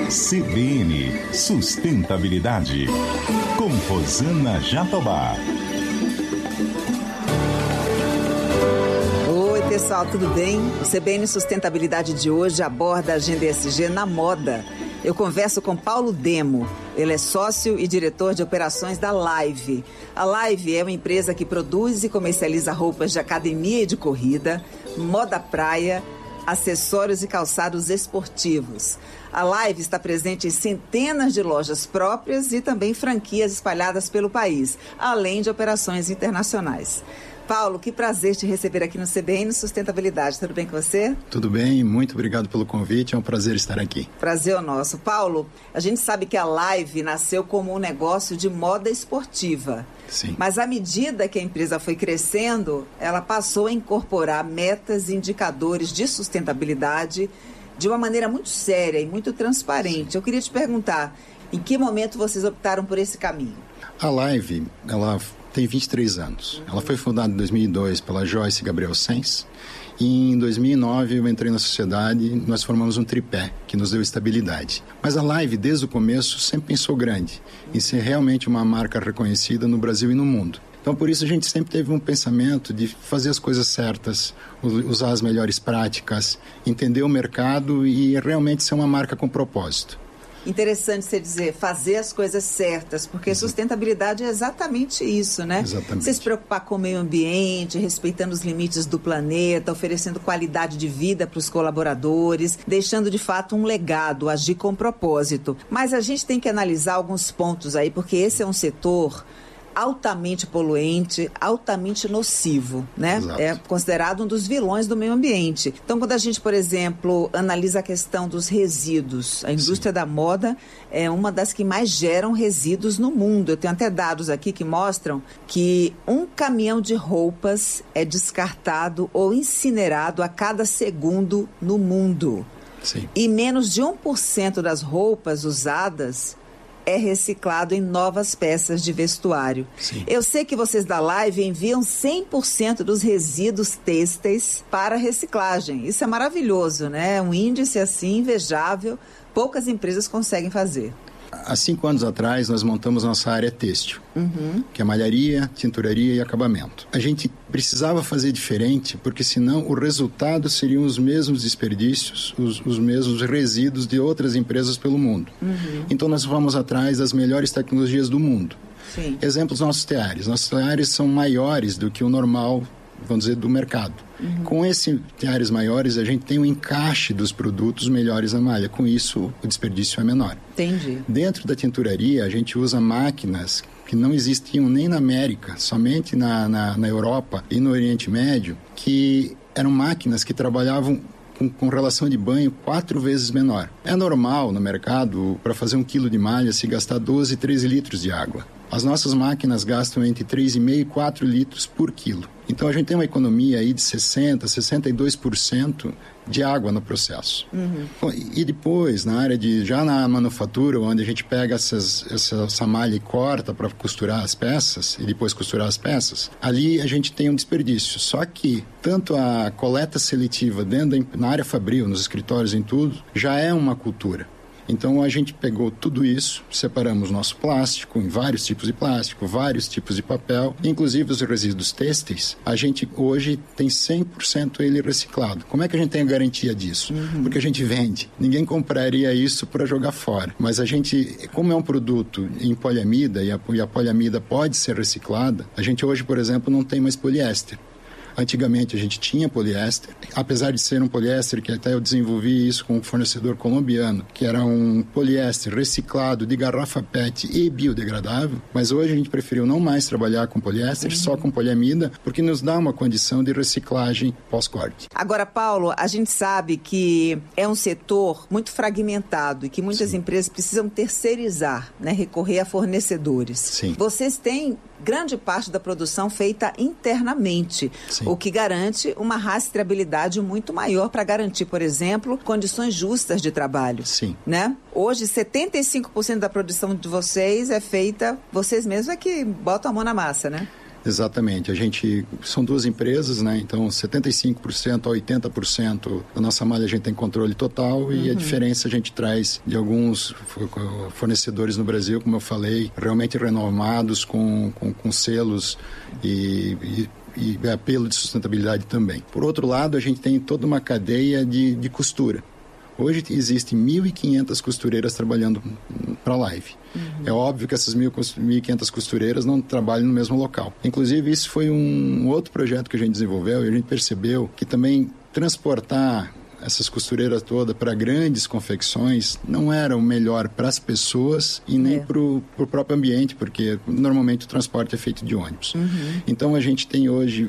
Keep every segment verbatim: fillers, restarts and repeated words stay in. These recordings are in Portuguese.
C B N Sustentabilidade, com Rosana Jatobá. Oi, pessoal, tudo bem? O C B N Sustentabilidade de hoje aborda a agenda E S G na moda. Eu converso com Paulo Demo. Ele é sócio e diretor de operações da Live. A Live é uma empresa que produz e comercializa roupas de academia e de corrida, moda praia, acessórios e calçados esportivos. A Live está presente em centenas de lojas próprias e também franquias espalhadas pelo país, além de operações internacionais. Paulo, que prazer te receber aqui no C B N Sustentabilidade. Tudo bem com você? Tudo bem, muito obrigado pelo convite, é um prazer estar aqui. Prazer é nosso. Paulo, a gente sabe que a Live nasceu como um negócio de moda esportiva. Sim. Mas à medida que a empresa foi crescendo, ela passou a incorporar metas e indicadores de sustentabilidade de uma maneira muito séria e muito transparente. Sim. Eu queria te perguntar, em que momento vocês optaram por esse caminho? A Live, ela tem vinte e três anos. Uhum. Ela foi fundada em dois mil e dois pela Joyce Gabriel Sens. E em dois mil e nove eu entrei na sociedade e nós formamos um tripé que nos deu estabilidade. Mas a Live, desde o começo, sempre pensou grande em ser realmente uma marca reconhecida no Brasil e no mundo. Então, por isso, a gente sempre teve um pensamento de fazer as coisas certas, usar as melhores práticas, entender o mercado e realmente ser uma marca com propósito. Interessante você dizer, fazer as coisas certas, porque Exato. Sustentabilidade é exatamente isso, né? Exatamente. Você se preocupar com o meio ambiente, respeitando os limites do planeta, oferecendo qualidade de vida para os colaboradores, deixando de fato um legado, agir com propósito. Mas a gente tem que analisar alguns pontos aí, porque esse é um setor altamente poluente, altamente nocivo, né? Exato. É considerado um dos vilões do meio ambiente. Então, quando a gente, por exemplo, analisa a questão dos resíduos, a indústria Sim. da moda é uma das que mais geram resíduos no mundo. Eu tenho até dados aqui que mostram que um caminhão de roupas é descartado ou incinerado a cada segundo no mundo. Sim. E menos de um por cento das roupas usadas é reciclado em novas peças de vestuário. Sim. Eu sei que vocês da Live enviam cem por cento dos resíduos têxteis para reciclagem. Isso é maravilhoso, né? Um índice assim invejável, poucas empresas conseguem fazer. Há cinco anos atrás, nós montamos nossa área têxtil, uhum. que é malharia, tinturaria e acabamento. A gente precisava fazer diferente, porque senão o resultado seriam os mesmos desperdícios, os, os mesmos resíduos de outras empresas pelo mundo. Uhum. Então, nós fomos atrás das melhores tecnologias do mundo. Sim. Exemplos, nossos teares. Nossos teares são maiores do que o normal, vamos dizer, do mercado. Uhum. Com esses teares maiores, a gente tem um encaixe dos produtos melhores na malha. Com isso, o desperdício é menor. Entendi. Dentro da tinturaria, a gente usa máquinas que não existiam nem na América, somente na, na, na Europa e no Oriente Médio, que eram máquinas que trabalhavam com, com relação de banho quatro vezes menor. É normal no mercado, para fazer um quilo de malha, se gastar doze, treze litros de água. As nossas máquinas gastam entre três vírgula cinco e quatro litros por quilo. Então, a gente tem uma economia aí de sessenta por cento, sessenta e dois por cento de água no processo. Uhum. E depois, na área de, já na manufatura, onde a gente pega essas, essa, essa malha e corta para costurar as peças, e depois costurar as peças, ali a gente tem um desperdício. Só que tanto a coleta seletiva dentro da, na área fabril, nos escritórios, em tudo, já é uma cultura. Então, a gente pegou tudo isso, separamos nosso plástico em vários tipos de plástico, vários tipos de papel, inclusive os resíduos têxteis. A gente hoje tem cem por cento ele reciclado. Como é que a gente tem a garantia disso? Uhum. Porque a gente vende. Ninguém compraria isso para jogar fora. Mas a gente, como é um produto em poliamida, e a, e a poliamida pode ser reciclada, a gente hoje, por exemplo, não tem mais poliéster. Antigamente a gente tinha poliéster, apesar de ser um poliéster que até eu desenvolvi isso com um fornecedor colombiano, que era um poliéster reciclado de garrafa P E T e biodegradável, mas hoje a gente preferiu não mais trabalhar com poliéster, uhum. só com poliamida, porque nos dá uma condição de reciclagem pós-corte. Agora, Paulo, a gente sabe que é um setor muito fragmentado e que muitas Sim. empresas precisam terceirizar, né, recorrer a fornecedores. Sim. Vocês têm grande parte da produção feita internamente, Sim. o que garante uma rastreabilidade muito maior para garantir, por exemplo, condições justas de trabalho. Sim. Né? Hoje, setenta e cinco por cento da produção de vocês é feita, vocês mesmos é que botam a mão na massa, né? Exatamente. A gente, são duas empresas, né? Então, setenta e cinco por cento a oitenta por cento da nossa malha a gente tem controle total uhum. e a diferença a gente traz de alguns fornecedores no Brasil, como eu falei, realmente renomados com, com, com selos e, e e apelo de sustentabilidade também. Por outro lado, a gente tem toda uma cadeia de, de costura. Hoje existem mil e quinhentas costureiras trabalhando para a Live. Uhum. É óbvio que essas mil e quinhentas costureiras não trabalham no mesmo local. Inclusive, isso foi um outro projeto que a gente desenvolveu e a gente percebeu que também transportar essas costureiras todas para grandes confecções não era o melhor para as pessoas e nem é. para o próprio ambiente, porque normalmente o transporte é feito de ônibus. Uhum. Então a gente tem hoje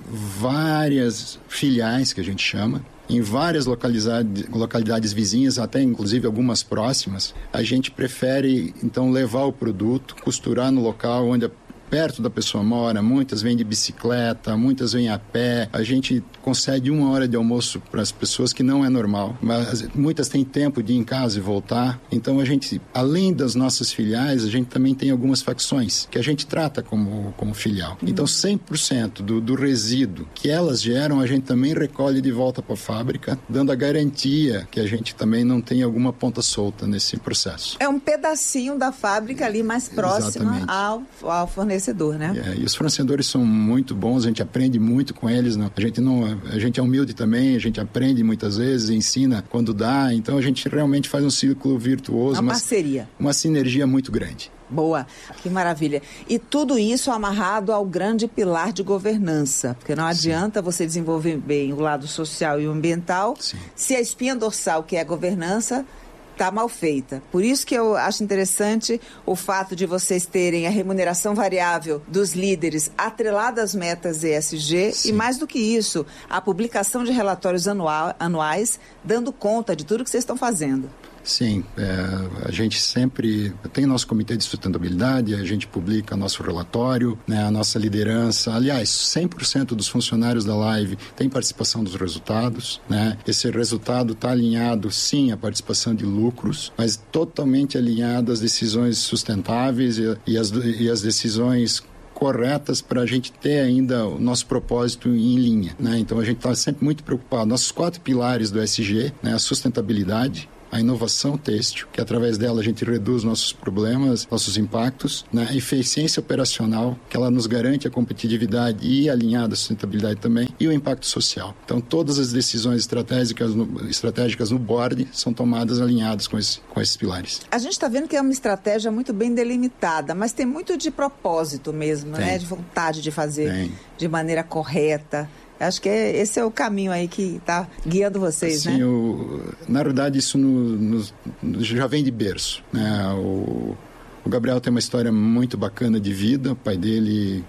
várias filiais, que a gente chama, em várias localidades, localidades vizinhas, até inclusive algumas próximas. A gente prefere então levar o produto, costurar no local onde a perto da pessoa mora, muitas vêm de bicicleta, muitas vêm a pé. A gente concede uma hora de almoço para as pessoas, que não é normal, mas muitas têm tempo de ir em casa e voltar. Então a gente, além das nossas filiais, a gente também tem algumas facções que a gente trata como, como filial. Uhum. Então cem por cento do, do resíduo que elas geram, a gente também recolhe de volta para a fábrica, dando a garantia que a gente também não tem alguma ponta solta nesse processo. É um pedacinho da fábrica ali mais próxima ao, ao fornecedor. Né? É, e os fornecedores são muito bons, a gente aprende muito com eles, né? a, gente não, a gente é humilde também, a gente aprende muitas vezes, ensina quando dá, então a gente realmente faz um ciclo virtuoso. Uma parceria. Uma sinergia muito grande. Boa, que maravilha. E tudo isso amarrado ao grande pilar de governança, porque não adianta Sim. você desenvolver bem o lado social e o ambiental Sim. se a espinha dorsal, que é a governança, está mal feita. Por isso que eu acho interessante o fato de vocês terem a remuneração variável dos líderes atrelada às metas E S G Sim. e, mais do que isso, a publicação de relatórios anual, anuais dando conta de tudo que vocês estão fazendo. Sim, é, a gente sempre tem nosso comitê de sustentabilidade, a gente publica nosso relatório, né, a nossa liderança. Aliás, cem por cento dos funcionários da Live tem participação dos resultados, né? Esse resultado está alinhado, sim, à participação de lucros, mas totalmente alinhado às decisões sustentáveis e, e, as, e as decisões corretas para a gente ter ainda o nosso propósito em linha, né? Então a gente está sempre muito preocupado. Nossos quatro pilares do E S G, né, a sustentabilidade, a inovação têxtil, que através dela a gente reduz nossos problemas, nossos impactos, né? A eficiência operacional, que ela nos garante a competitividade e alinhada à sustentabilidade também, e o impacto social. Então, todas as decisões estratégicas no, estratégicas no board são tomadas alinhadas com, esse, com esses pilares. A gente está vendo que é uma estratégia muito bem delimitada, mas tem muito de propósito mesmo, tem. né? De vontade de fazer tem. de maneira correta. Acho que é, esse é o caminho aí que está guiando vocês, Sim, né? O, na verdade, isso no, no, já vem de berço, né? O, o Gabriel tem uma história muito bacana de vida. O pai dele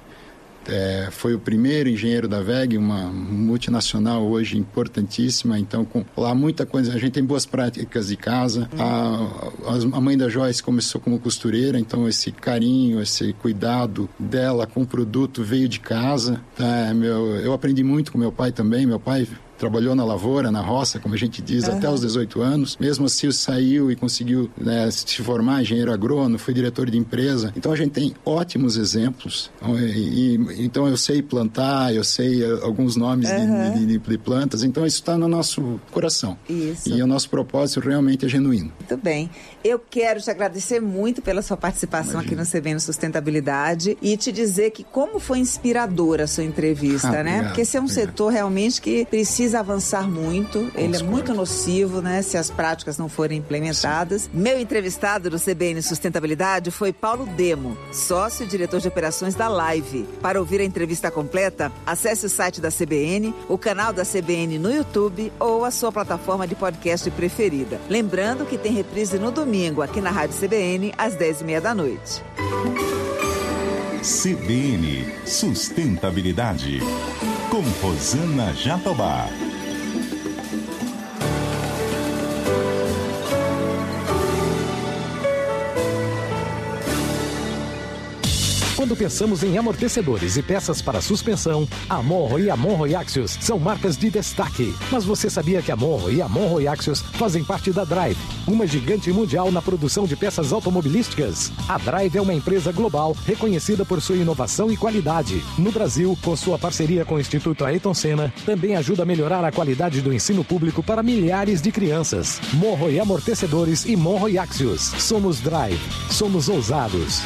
é, foi o primeiro engenheiro da W E G, uma multinacional hoje importantíssima. Então, com, lá muita coisa, a gente tem boas práticas de casa. Hum. A, a mãe da Joyce começou como costureira, então esse carinho, esse cuidado dela com o produto veio de casa. Tá? Meu, eu aprendi muito com meu pai também. Meu pai trabalhou na lavoura, na roça, como a gente diz, uhum. até os dezoito anos. Mesmo assim, saiu e conseguiu, né, se formar engenheiro agrônomo, foi diretor de empresa. Então, a gente tem ótimos exemplos. E, e, então, eu sei plantar, eu sei alguns nomes uhum. de, de, de plantas. Então, isso está no nosso coração. Isso. E o nosso propósito realmente é genuíno. Muito bem. Eu quero te agradecer muito pela sua participação Imagina. aqui no C B N Sustentabilidade e te dizer que como foi inspiradora a sua entrevista, ah, né? Obrigado, Porque esse é um obrigado. setor realmente que precisa avançar muito, ele é muito nocivo, né, se as práticas não forem implementadas. Sim. Meu entrevistado do C B N Sustentabilidade foi Paulo Demo, sócio e diretor de operações da Live. Para ouvir a entrevista completa, acesse o site da C B N, o canal da C B N no YouTube ou a sua plataforma de podcast preferida. Lembrando que tem reprise no domingo aqui na Rádio C B N às dez e meia da noite. C B N Sustentabilidade, com Rosana Jatobá. Quando pensamos em amortecedores e peças para suspensão, a Monroe e a Monroe Axios são marcas de destaque. Mas você sabia que a Monroe e a Monroe Axios fazem parte da Drive, uma gigante mundial na produção de peças automobilísticas? A Drive é uma empresa global reconhecida por sua inovação e qualidade. No Brasil, com sua parceria com o Instituto Ayrton Senna, também ajuda a melhorar a qualidade do ensino público para milhares de crianças. Monroe Amortecedores e Monroe Axios. Somos Drive. Somos ousados.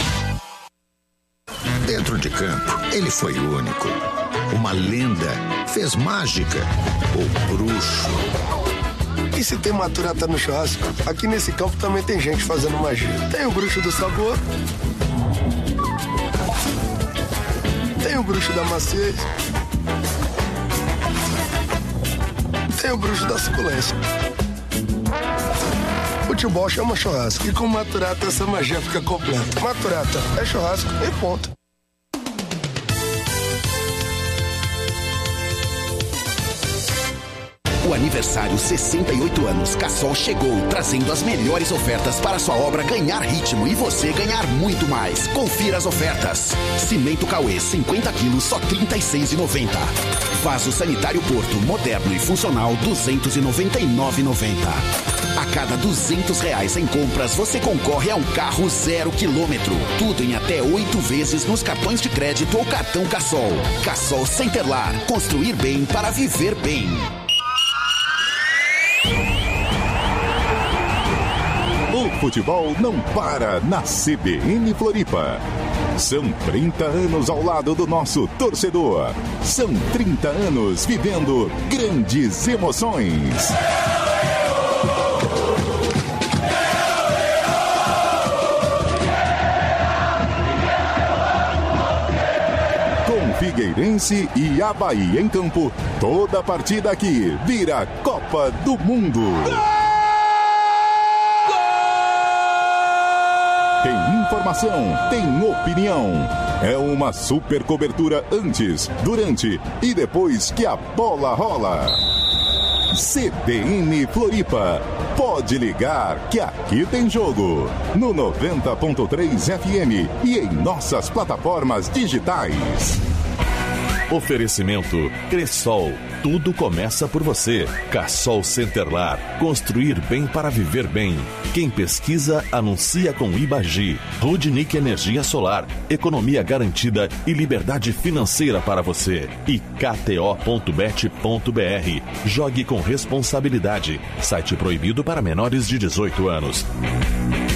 Dentro de campo, ele foi único. Uma lenda, fez mágica, o bruxo. E se tem maturata no churrasco, aqui nesse campo também tem gente fazendo magia. Tem o bruxo do sabor, tem o bruxo da maciez, tem o bruxo da suculência. Futebol chama churrasco e com maturata essa magia fica completa. Maturata é churrasco e ponto. O aniversário sessenta e oito anos Cassol chegou, trazendo as melhores ofertas para sua obra ganhar ritmo e você ganhar muito mais. Confira as ofertas. Cimento Cauê, cinquenta quilos, só trinta e seis reais e noventa centavos. Vaso sanitário Porto, moderno e funcional, duzentos e noventa e nove reais e noventa centavos. A cada duzentos reais em compras, você concorre a um carro zero quilômetro. Tudo em até oito vezes nos cartões de crédito ou cartão Cassol. Cassol Centerlar, construir bem para viver bem. O futebol não para na C B N Floripa. São trinta anos ao lado do nosso torcedor. São trinta anos vivendo grandes emoções. Com Figueirense e Avaí em campo, toda partida aqui vira Copa do Mundo. Tem informação, tem opinião. É uma super cobertura antes, durante e depois que a bola rola. C B N Floripa. Pode ligar que aqui tem jogo. No noventa ponto três F M e em nossas plataformas digitais. Oferecimento Cressol. Tudo começa por você. Cassol Centerlar. Construir bem para viver bem. Quem pesquisa, anuncia com Ibagi. Rudnick Energia Solar. Economia garantida e liberdade financeira para você. E K T O ponto bet ponto B R. Jogue com responsabilidade. Site proibido para menores de dezoito anos.